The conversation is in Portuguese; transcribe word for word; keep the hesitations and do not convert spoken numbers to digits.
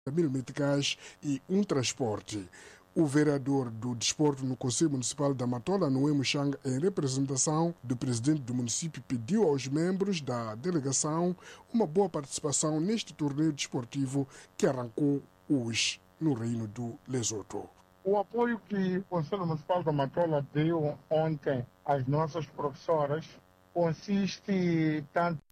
mil meticais e um transporte. O vereador do desporto no Conselho Municipal da Matola, Noé Muxanga, em representação do presidente do município, pediu aos membros da delegação uma boa participação neste torneio desportivo que arrancou hoje no Reino do Lesoto. O apoio que o Conselho Municipal da Matola deu ontem às nossas professoras consiste tanto